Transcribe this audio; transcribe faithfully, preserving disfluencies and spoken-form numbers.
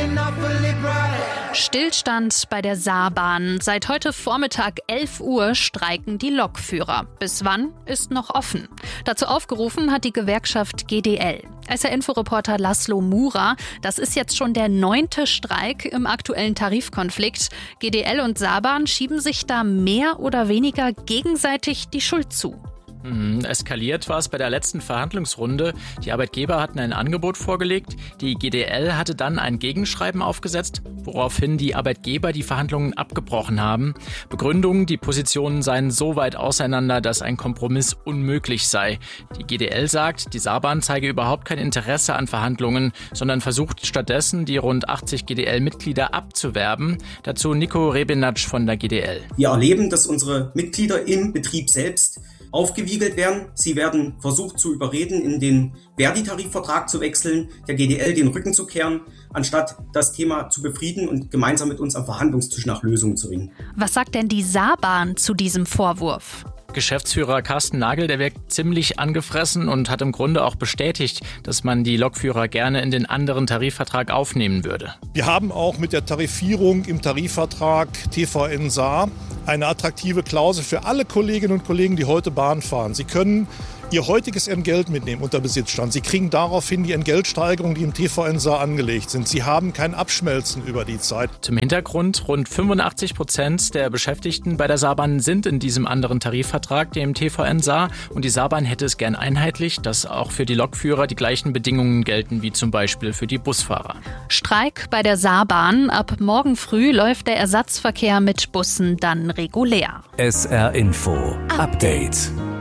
Stillstand bei der Saarbahn. Seit heute Vormittag elf Uhr streiken die Lokführer. Bis wann ist noch offen. Dazu aufgerufen hat die Gewerkschaft G D L. S R-Info-Reporter Laszlo Mura, das ist jetzt schon der neunte Streik im aktuellen Tarifkonflikt. G D L und Saarbahn schieben sich da mehr oder weniger gegenseitig die Schuld zu. Mhm, eskaliert war es bei der letzten Verhandlungsrunde. Die Arbeitgeber hatten ein Angebot vorgelegt. Die G D L hatte dann ein Gegenschreiben aufgesetzt, woraufhin die Arbeitgeber die Verhandlungen abgebrochen haben. Begründung, die Positionen seien so weit auseinander, dass ein Kompromiss unmöglich sei. Die G D L sagt, die Saarbahn zeige überhaupt kein Interesse an Verhandlungen, sondern versucht stattdessen, die rund achtzig G D L-Mitglieder abzuwerben. Dazu Nico Rebenatsch von der G D L. Wir erleben, dass unsere Mitglieder im Betrieb selbst aufgewiegelt werden. Sie werden versucht zu überreden, in den Verdi-Tarifvertrag zu wechseln, der G D L den Rücken zu kehren, anstatt das Thema zu befrieden und gemeinsam mit uns am Verhandlungstisch nach Lösungen zu ringen. Was sagt denn die Saarbahn zu diesem Vorwurf? Geschäftsführer Carsten Nagel, der wirkt ziemlich angefressen und hat im Grunde auch bestätigt, dass man die Lokführer gerne in den anderen Tarifvertrag aufnehmen würde. Wir haben auch mit der Tarifierung im Tarifvertrag T V N Saar eine attraktive Klausel für alle Kolleginnen und Kollegen, die heute Bahn fahren. Sie können ihr heutiges Entgelt mitnehmen unter Besitzstand. Sie kriegen daraufhin die Entgeltsteigerungen, die im T V N Saar angelegt sind. Sie haben kein Abschmelzen über die Zeit. Zum Hintergrund, rund fünfundachtzig Prozent der Beschäftigten bei der Saarbahn sind in diesem anderen Tarifvertrag, dem T V N Saar. Und die Saarbahn hätte es gern einheitlich, dass auch für die Lokführer die gleichen Bedingungen gelten wie zum Beispiel für die Busfahrer. Streik bei der Saarbahn. Ab morgen früh läuft der Ersatzverkehr mit Bussen dann regulär. S R Info Update.